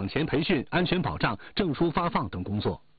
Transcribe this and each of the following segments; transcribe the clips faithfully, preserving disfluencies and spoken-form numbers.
前培训、安全保障、证书发放等工作。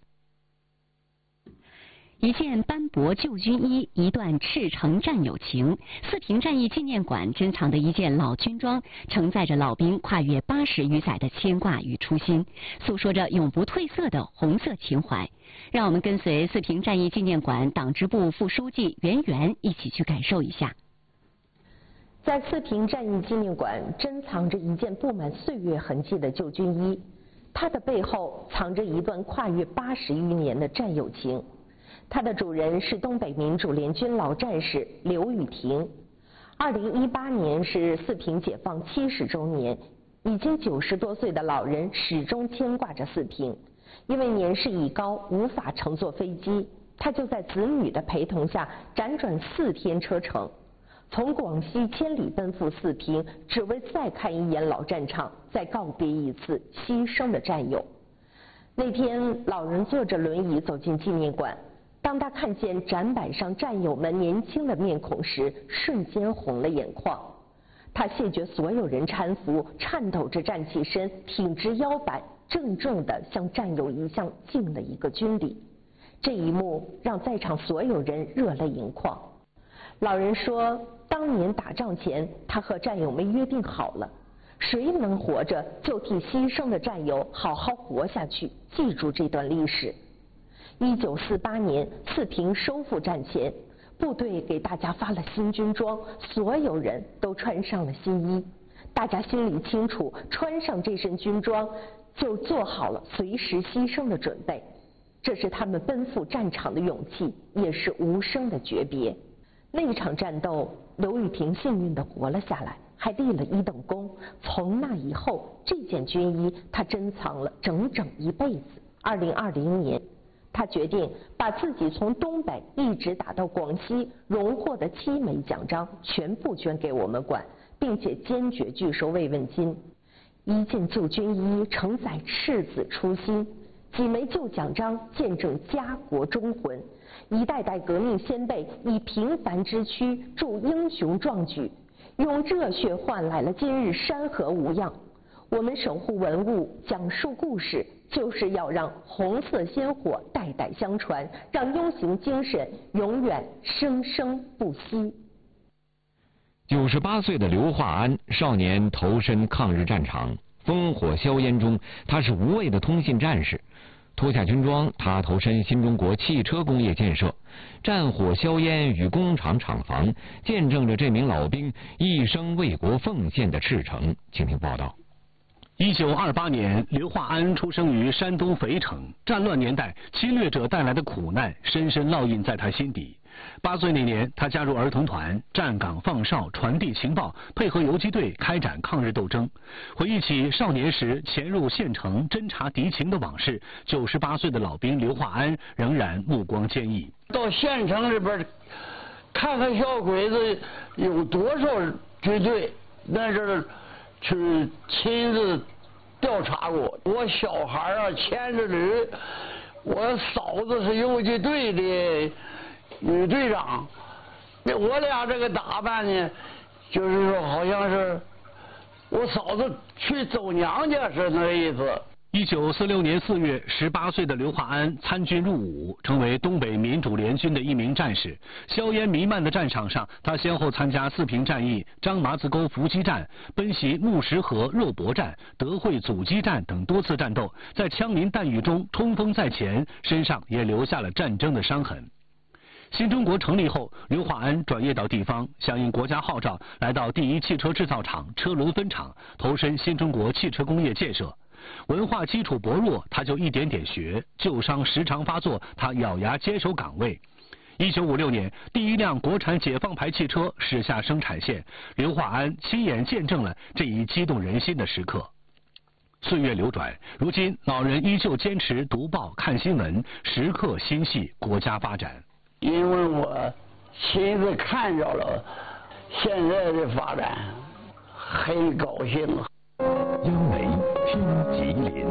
一件斑驳旧军衣，一段赤诚战友情。四平战役纪念馆珍藏的一件老军装，承载着老兵跨越八十余载的牵挂与初心，诉说着永不褪色的红色情怀。让我们跟随四平战役纪念馆党支部副书记袁元一起去感受一下。 在四平战役纪念馆珍藏着一件布满岁月痕迹的旧军衣，它的背后藏着一段跨越八十余年的战友情。它的主人是东北民主联军老战士刘雨婷。二零一八年是四平解放七十周年，已经九十多岁的老人始终牵挂着四平。因为年事已高，无法乘坐飞机，他就在子女的陪同下辗转四天车程，从广西千里奔赴四平，只为再看一眼老战场，再告别一次牺牲的战友。那天，老人坐着轮椅走进纪念馆。当他看见展板上战友们年轻的面孔时，瞬间红了眼眶。他谢绝所有人搀扶，颤抖着站起身，挺直腰板，郑重地向战友一向敬了一个军礼。这一幕让在场所有人热泪盈眶。老人说，当年打仗前，他和战友们约定好了，谁能活着就替牺牲的战友好好活下去，记住这段历史。一九四八年，四平收复战前，部队给大家发了新军装，所有人都穿上了新衣。大家心里清楚，穿上这身军装，就做好了随时牺牲的准备。这是他们奔赴战场的勇气，也是无声的诀别。那场战斗，刘雨婷幸运地活了下来，还立了一等功。从那以后，这件军衣他珍藏了整整一辈子。二零二零年。他决定把自己从东北一直打到广西荣获的七枚奖章全部捐给我们馆，并且坚决拒收慰问金。一件旧军衣承载赤子初心，几枚旧奖章见证家国忠魂，一代代革命先辈以平凡之躯铸英雄壮举，用热血换来了今日山河无恙。我们守护文物，讲述故事，就是要让红色鲜活代代相传，让英雄精神永远生生不息。 九十八岁的刘化安少年投身抗日战场，烽火硝烟中，他是无畏的通信战士。脱下军装，他投身新中国汽车工业建设，战火硝烟与工厂厂房，见证着这名老兵一生为国奉献的赤诚。请听报道。 一九二八年，刘化安出生于山东肥城。战乱年代，侵略者带来的苦难深深烙印在他心底。八岁那年，他加入儿童团，站岗放哨，传递情报，配合游击队开展抗日斗争。回忆起少年时潜入县城侦察敌情的往事，九十八岁的老兵刘化安仍然目光坚毅。 到县城里边看看小鬼子有多少军队，那是去亲自调查过。我小孩啊牵着驴，我嫂子是游击队的女队长，我俩这个打扮呢，就是说好像是我嫂子去走娘家是那意思。 一九四六年四月，十八岁的刘化安参军入伍，成为东北民主联军的一名战士。硝烟弥漫的战场上，他先后参加四平战役、张麻子沟伏击战、奔袭木石河肉搏战、德惠阻击战等多次战斗，在枪林弹雨中冲锋在前，身上也留下了战争的伤痕。新中国成立后，刘化安转业到地方，响应国家号召，来到第一汽车制造厂车轮分厂，投身新中国汽车工业建设。文化基础薄弱，他就一点点学，旧伤时常发作，他咬牙坚守岗位。一九五六年，第一辆国产解放牌汽车驶下生产线，刘化安亲眼见证了这一激动人心的时刻。岁月流转，如今老人依旧坚持读报看新闻，时刻心系国家发展。 因为我亲自看着了现在的发展，很高兴啊。 央媒听吉林。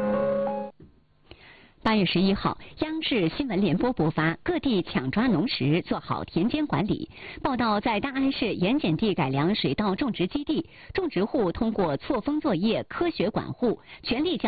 八月十一号，央视新闻联播播发：各地抢抓农时，做好田间管理。报道，在大安市盐碱地改良水稻种植基地，种植户通过错峰作业、科学管护，全力将